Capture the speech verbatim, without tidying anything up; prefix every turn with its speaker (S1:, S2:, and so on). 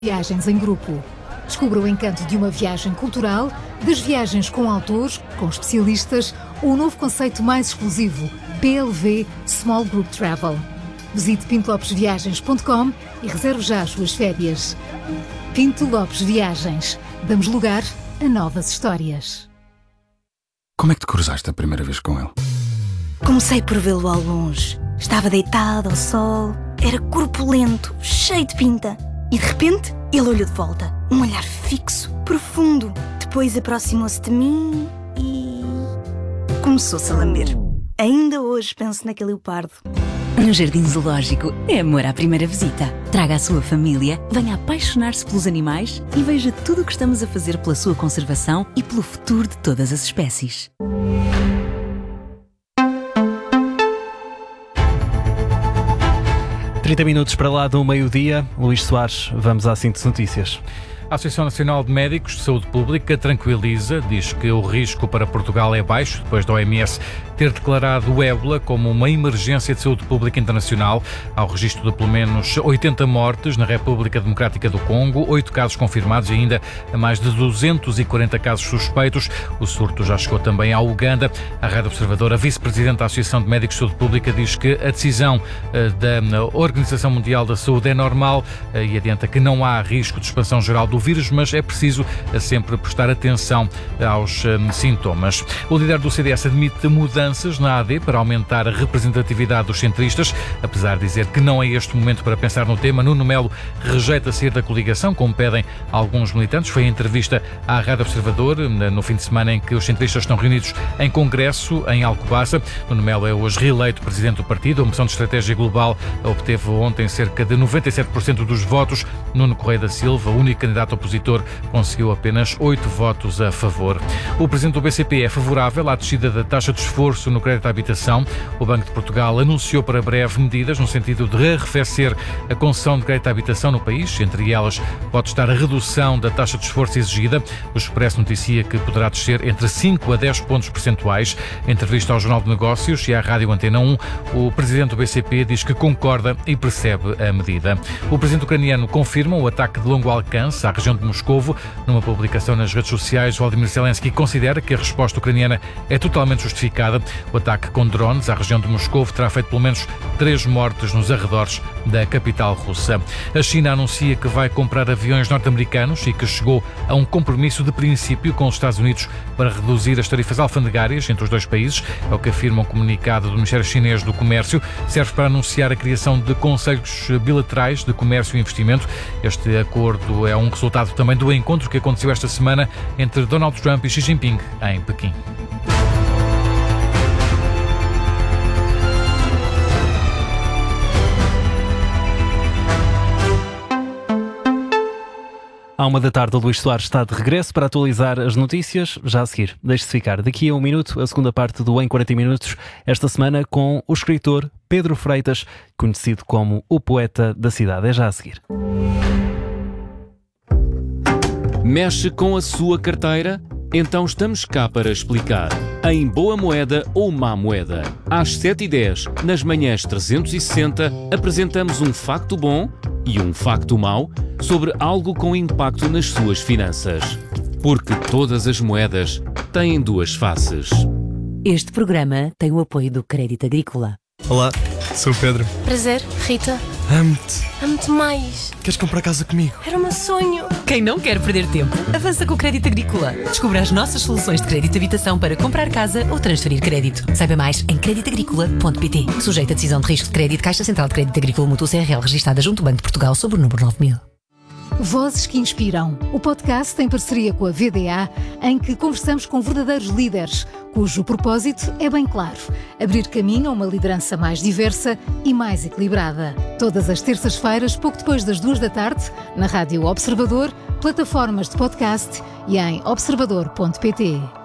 S1: Viagens em grupo. Descubra o encanto de uma viagem cultural, das viagens com autores, com especialistas ou o novo conceito mais exclusivo, P L V Small Group Travel. Visite pinto lopes viagens ponto com e reserve já as suas férias. Pinto Lopes Viagens. Damos lugar a novas histórias.
S2: Como é que te cruzaste a primeira vez com ele?
S3: Comecei por vê-lo ao longe. Estava deitado ao sol, era corpulento, cheio de pinta. E de repente, ele olhou de volta. Um olhar fixo, profundo. Depois aproximou-se de mim e... começou-se a lamber. Ainda hoje penso naquele leopardo.
S4: No Jardim Zoológico é amor à primeira visita. Traga a sua família, venha apaixonar-se pelos animais e veja tudo o que estamos a fazer pela sua conservação e pelo futuro de todas as espécies.
S5: trinta minutos para lá do meio-dia. Luís Soares, vamos à síntese notícias.
S6: A Associação Nacional de Médicos de Saúde Pública tranquiliza, diz que o risco para Portugal é baixo, depois da O M S ter declarado o ébola como uma emergência de saúde pública internacional. Há o registro de pelo menos oitenta mortes na República Democrática do Congo, oito casos confirmados e ainda mais de duzentos e quarenta casos suspeitos. O surto já chegou também à Uganda. A Rádio Observador, a vice-presidente da Associação de Médicos de Saúde Pública, diz que a decisão da Organização Mundial da Saúde é normal e adianta que não há risco de expansão geral do vírus, mas é preciso sempre prestar atenção aos um, sintomas. O líder do C D S admite mudanças na A D para aumentar a representatividade dos centristas, apesar de dizer que não é este momento para pensar no tema. Nuno Melo rejeita sair da coligação, como pedem alguns militantes. Foi em entrevista à Rádio Observador no fim de semana em que os centristas estão reunidos em congresso em Alcobaça. Nuno Melo é hoje reeleito presidente do partido. A moção de estratégia global obteve ontem cerca de noventa e sete por cento dos votos. Nuno Correia da Silva, o único candidato opositor, conseguiu apenas oito votos a favor. O presidente do B C P é favorável à descida da taxa de esforço no crédito à habitação. O Banco de Portugal anunciou para breve medidas no sentido de arrefecer a concessão de crédito à habitação no país. Entre elas pode estar a redução da taxa de esforço exigida. O Expresso noticia que poderá descer entre cinco a dez pontos percentuais. Em entrevista ao Jornal de Negócios e à Rádio Antena um, o presidente do B C P diz que concorda e percebe a medida. O presidente ucraniano confirma o ataque de longo alcance à região de Moscovo. Numa publicação nas redes sociais, Volodymyr Zelensky considera que a resposta ucraniana é totalmente justificada. O ataque com drones à região de Moscovo terá feito pelo menos três mortes nos arredores da capital russa. A China anuncia que vai comprar aviões norte-americanos e que chegou a um compromisso de princípio com os Estados Unidos para reduzir as tarifas alfandegárias entre os dois países. É o que afirma um comunicado do Ministério Chinês do Comércio. Serve para anunciar a criação de conselhos bilaterais de comércio e investimento. Este acordo é um resultado também do encontro que aconteceu esta semana entre Donald Trump e Xi Jinping em Pequim.
S5: À uma da tarde, o Luís Soares está de regresso para atualizar as notícias. Já a seguir, deixe-se ficar. Daqui a um minuto, a segunda parte do Em quarenta Minutos, esta semana com o escritor Pedro Freitas, conhecido como o poeta da cidade. É já a seguir.
S7: Mexe com a sua carteira? Então estamos cá para explicar. Em Boa Moeda ou Má Moeda. Às sete e dez, nas manhãs trezentos e sessenta, apresentamos um facto bom e um facto mau sobre algo com impacto nas suas finanças. Porque todas as moedas têm duas faces.
S4: Este programa tem o apoio do Crédito Agrícola.
S8: Olá, sou o Pedro.
S9: Prazer, Rita.
S8: Amo-te.
S9: Amo-te mais.
S8: Queres comprar casa comigo?
S9: Era o meu sonho.
S10: Quem não quer perder tempo, avança com o Crédito Agrícola. Descubra as nossas soluções de crédito de habitação para comprar casa ou transferir crédito. Saiba mais em crédito agrícola ponto pt. Sujeito a decisão de risco de crédito, Caixa Central de Crédito Agrícola Mútuo C R L, registada junto ao Banco de Portugal sob o número nove mil.
S1: Vozes que Inspiram, o podcast em parceria com a V D A, em que conversamos com verdadeiros líderes, cujo propósito é bem claro: abrir caminho a uma liderança mais diversa e mais equilibrada. Todas as terças-feiras, pouco depois das duas da tarde, na Rádio Observador, plataformas de podcast e em observador ponto pt.